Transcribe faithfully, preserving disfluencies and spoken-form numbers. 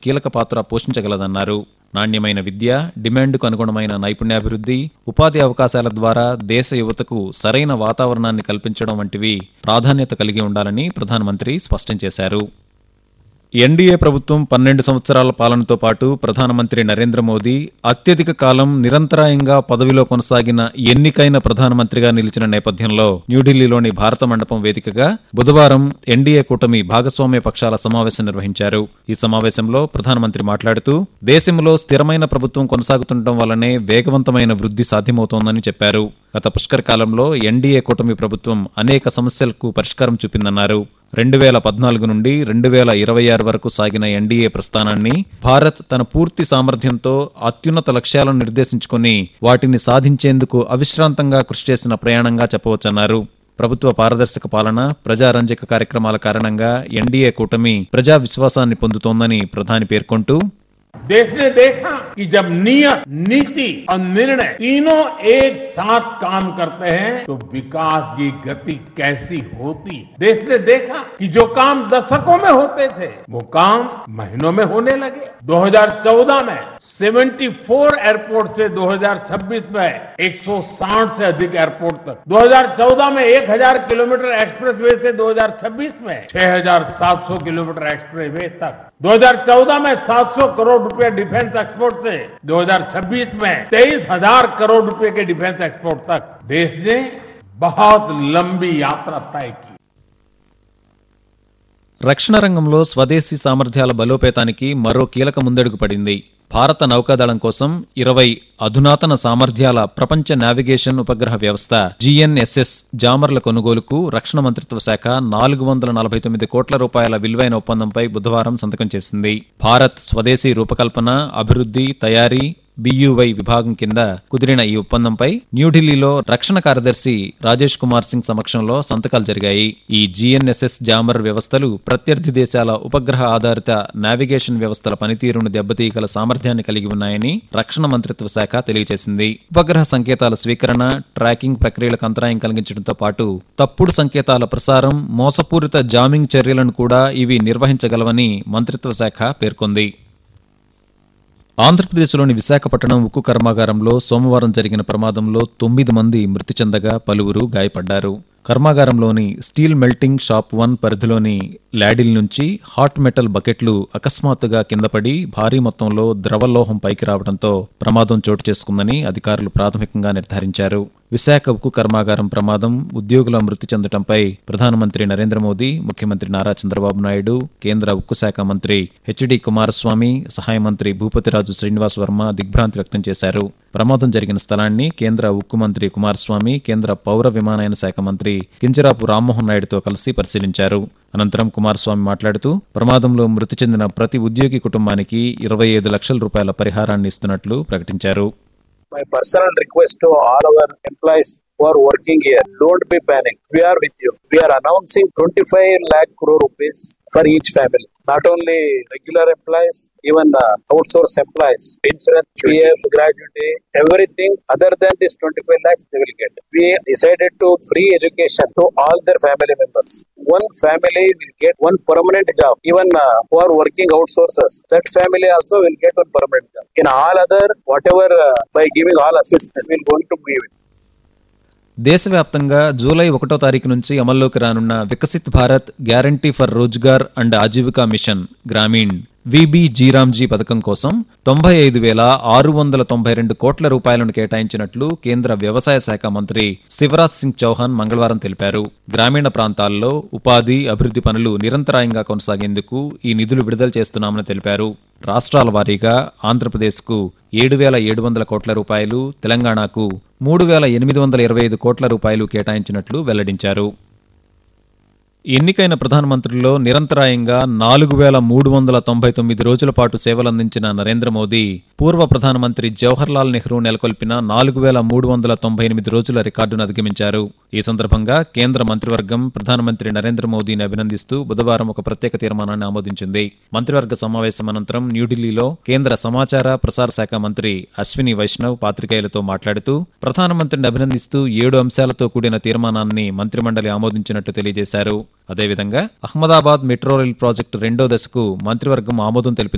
కీలక పాత్ర పోషించగలదన్నారు. నాణ్యమైన విద్య, డిమాండ్కు అనుగుణమైన నైపుణ్యాభివృద్ధి, ఉపాధి అవకాశాల ద్వారా దేశ యువతకు సరైన వాతావరణాన్ని కల్పించడం వంటివి ప్రాధాన్యత కలిగి ఉండాలని ప్రధానమంత్రి స్పష్టం చేశారు. ఎన్డీఏ ప్రభుత్వం పన్నెండు సంవత్సరాల పాలనతో పాటు ప్రధానమంత్రి నరేంద్ర మోదీ అత్యధిక కాలం నిరంతరాయంగా పదవిలో కొనసాగిన ఎన్నికైన ప్రధానమంత్రిగా నిలిచిన నేపథ్యంలో న్యూఢిల్లీలోని భారత మండపం వేదికగా బుధవారం ఎన్డీఏ కూటమి భాగస్వామ్య పక్షాల సమావేశం నిర్వహించారు. ఈ సమావేశంలో ప్రధానమంత్రి మాట్లాడుతూ దేశంలో స్థిరమైన ప్రభుత్వం కొనసాగుతుండటం వల్లనే వేగవంతమైన వృద్ధి సాధ్యమవుతోందని చెప్పారు. గత పుష్కర కాలంలో ఎన్డీఏ కూటమి ప్రభుత్వం అనేక సమస్యలకు పరిష్కారం చూపిందన్నారు. రెండు వేల పద్నాలుగు నుండి రెండు వేల ఇరవై ఆరు వరకు సాగిన ఎన్డీఏ ప్రస్థానాన్ని భారత్ తన పూర్తి సామర్థ్యంతో అత్యున్నత లక్ష్యాలను నిర్దేశించుకుని వాటిని సాధించేందుకు అవిశ్రాంతంగా కృషి చేసిన ప్రయాణంగా చెప్పవచ్చన్నారు. ప్రభుత్వ పారదర్శక పాలన, ప్రజారంజక కార్యక్రమాల కారణంగా ఎన్డీఏ కూటమి ప్రజా విశ్వాసాన్ని పొందుతోందని ప్రధాని పేర్కొంటూ देश ने देखा कि जब नियत, नीति और निर्णय तीनों एक साथ काम करते हैं तो विकास की गति कैसी होती है। देश ने देखा कि जो काम दशकों में होते थे वो काम महीनों में होने लगे। दो हज़ार चौदह में चौहत्तर एयरपोर्ट से दो हज़ार छब्बीस में एक सौ साठ से अधिक एयरपोर्ट तक, दो हज़ार चौदह में एक हज़ार किलोमीटर एक्सप्रेसवे से दो हज़ार छब्बीस में छह हज़ार सात सौ किलोमीटर एक्सप्रेसवे तक, दो हज़ार चौदह में सात सौ करोड़ रुपए डिफेंस एक्सपोर्ट से दो हज़ार छब्बीस में तेईस हजार करोड़ रुपए के डिफेंस एक्सपोर्ट तक देश ने बहुत लंबी यात्रा तय की. రక్షణ రంగంలో స్వదేశీ సామర్థ్యాల బలోపేతానికి మరో కీలక ముందడుగు పడింది. భారత నౌకాదళం కోసం ఇరవై అధునాతన సామర్థ్యాల ప్రపంచ నావిగేషన్ ఉపగ్రహ వ్యవస్థ జీఎన్ఎస్ఎస్ జామర్ల కొనుగోలుకు రక్షణ మంత్రిత్వ శాఖ నాలుగు వందల నలభై తొమ్మిది కోట్ల రూపాయల విలువైన ఒప్పందంపై బుధవారం సంతకం చేసింది. భారత్ స్వదేశీ రూపకల్పన, అభివృద్ధి, తయారీ బీయూవై విభాగం కింద కుదిరిన ఈ ఒప్పందంపై న్యూఢిల్లీలో రక్షణ కార్యదర్శి రాజేష్ కుమార్ సింగ్ సమక్షంలో సంతకాలు జరిగాయి. ఈ జీఎన్ఎస్ఎస్ జామర్ వ్యవస్థలు ప్రత్యర్థి దేశాల ఉపగ్రహ ఆధారిత నావిగేషన్ వ్యవస్థల పనితీరును దెబ్బతీయగల సామర్థ్యాన్ని కలిగి ఉన్నాయని రక్షణ మంత్రిత్వ శాఖ తెలియజేసింది. ఉపగ్రహ సంకేతాల స్వీకరణ, ట్రాకింగ్ ప్రక్రియలకు అంతరాయం కలిగించడంతో పాటు తప్పుడు సంకేతాల ప్రసారం, మోసపూరిత జామింగ్ చర్యలను కూడా ఇవి నిర్వహించగలవని మంత్రిత్వ శాఖ పేర్కొంది. ఆంధ్రప్రదేశ్లోని విశాఖపట్నం ఉక్కు కర్మాగారంలో సోమవారం జరిగిన ప్రమాదంలో తొమ్మిది మంది మృతి చెందగా పలువురు గాయపడ్డారు. కర్మాగారంలోని స్టీల్ మెల్టింగ్ షాప్ వన్ పరిధిలోని ల్యాడిల్ నుంచి హాట్ మెటల్ బకెట్లు అకస్మాత్తుగా కిందపడి భారీ మొత్తంలో ద్రవలోహం పైకి రావడంతో ప్రమాదం చోటు చేసుకుందని అధికారులు ప్రాథమికంగా నిర్ధారించారు. విశాఖ ఉక్కు కర్మాగారం ప్రమాదం, ఉద్యోగుల మృతి చెందడంపై ప్రధానమంత్రి నరేంద్ర మోదీ, ముఖ్యమంత్రి నారా చంద్రబాబు నాయుడు, కేంద్ర ఉక్కు శాఖ మంత్రి హెచ్డి కుమారస్వామి, సహాయ మంత్రి భూపతిరాజు శ్రీనివాస్ వర్మ దిగ్భ్రాంతి వ్యక్తం చేశారు. ప్రమాదం జరిగిన స్థలాన్ని కేంద్ర ఉక్కు మంత్రి కుమారస్వామి, కేంద్ర పౌర విమానయాన శాఖ మంత్రి కింజరాపు రామ్మోహన్ నాయుడుతో కలిసి పరిశీలించారు. అనంతరం కుమారస్వామి మాట్లాడుతూ ప్రమాదంలో మృతి చెందిన ప్రతి ఉద్యోగి కుటుంబానికి ఇరవై ఐదు లక్షల రూపాయల పరిహారాన్ని ఇస్తున్నట్లు ప్రకటించారు. My personal request to all our employees who are working here, don't be panic. We are with you. We are announcing twenty-five lakh crore rupees for each family. Not only regular employees, even uh, outsourced employees, insurance, P F, gratuity, everything other than this twenty-five lakhs they will get. We decided to free education to all their family members. One family will get one permanent job. Even uh, who are working outsources, that family also will get one permanent job. In all other, whatever uh, by giving all assistance, we will going to give it. దేశవ్యాప్తంగా July ఒకటో తారీఖు నుంచి అమల్లోకి రానున్న Viksit Bharat guarantee for Rozgar and Aajeevika machine Grameen VB-G RAM G పథకం కోసం తొంభై ఐదు వేల ఆరు వందల తొంభై రెండు కోట్ల రూపాయలను కేటాయించినట్లు కేంద్ర వ్యవసాయ శాఖ మంత్రి శివరాజ్ సింగ్ చౌహాన్ మంగళవారం తెలిపారు. గ్రామీణ ప్రాంతాల్లో ఉపాధి, అభివృద్ధి పనులు నిరంతరాయంగా కొనసాగేందుకు ఈ నిధులు విడుదల చేస్తున్నామని తెలిపారు. రాష్ట్రాల వారీగా ఆంధ్రప్రదేశ్కు ఏడు వేల ఏడు వందల కోట్ల రూపాయలు, తెలంగాణకు మూడు వేల ఎనిమిది వందల ఇరవై ఐదు కోట్ల రూపాయలు కేటాయించినట్లు వెల్లడించారు. ఎన్నికైన ప్రధానమంత్రుల్లో నిరంతరాయంగా నాలుగు వేల మూడు వందల తొంభై తొమ్మిది రోజుల పాటు సేవలందించిన నరేంద్ర మోదీ పూర్వ ప్రధానమంత్రి జవహర్లాల్ నెహ్రూ నెలకొల్పిన నాలుగు వేల మూడు వందల తొంభై ఎనిమిది రోజుల రికార్డును అధిగమించారు. ఈ సందర్భంగా కేంద్ర మంత్రివర్గం ప్రధానమంత్రి నరేంద్ర మోదీని అభినందిస్తూ బుధవారం ఒక ప్రత్యేక తీర్మానాన్ని ఆమోదించింది. మంత్రివర్గ సమావేశం అనంతరం న్యూఢిల్లీలో కేంద్ర సమాచార ప్రసార శాఖ మంత్రి అశ్విని వైష్ణవ్ పాత్రికేయులతో మాట్లాడుతూ ప్రధానమంత్రిని అభినందిస్తూ ఏడు అంశాలతో కూడిన తీర్మానాన్ని మంత్రిమండలి ఆమోదించినట్టు తెలియజేశారు. అదేవిధంగా అహ్మదాబాద్ మెట్రో రైల్ ప్రాజెక్టు రెండో దశకు మంత్రివర్గం ఆమోదం తెలిపింది.